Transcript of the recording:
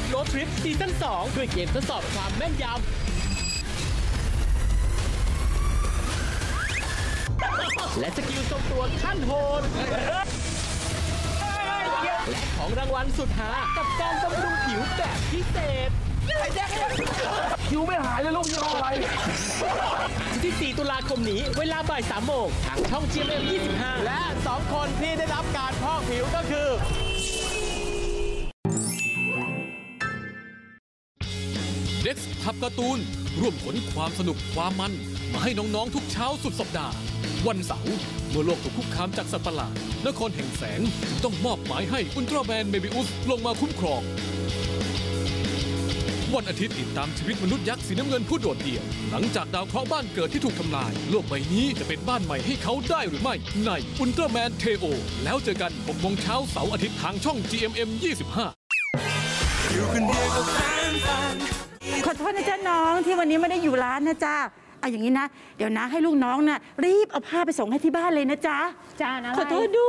โรดทริปซีซั่น 2 ด้วยเกมทดสอบความแม่นยำและสกิลทรงตัวขั้นโหดและของรางวัลสุดหากับการบำรุงผิวแบบพิเศษผิวไม่หายเลยลูกยี่ห้ออะไรที่ 4 ตุลาคมนี้เวลาบ่าย 3 โมงทางช่อง GMM 25และ 2 คนที่ได้รับการพอกผิวก็คือเด็กทับการ์ตูนร่วมขนความสนุกความมันมาให้น้องๆทุกเช้าสุดสัปดาห์วันเสาร์เมื่อโลกถูกคุกคามจากสัตว์ประหลาดนครแห่งแสงต้องมอบหมายให้อุลตร้าแมนเมบิอุสลงมาคุ้มครองวันอาทิตย์ติดตามชีวิตมนุษย์ยักษ์สีน้ำเงินผู้โดดเดี่ยวหลังจากดาวเคราะห์บ้านเกิดที่ถูกทำลายโลกใบนี้จะเป็นบ้านใหม่ให้เขาได้หรือไม่ในอุลตร้าแมนเทโอแล้วเจอกัน 6 โมงเช้าเสาร์อาทิตย์ทางช่อง GMM 25 ขอโทษนะจ๊ะน้องที่วันนี้ไม่ได้อยู่ร้านนะจ๊ะเอาอย่างนี้นะเดี๋ยวนะให้ลูกน้องน่ะรีบเอาผ้าไปส่งให้ที่บ้านเลยนะจ๊ะจ้านะขอโทษด้วย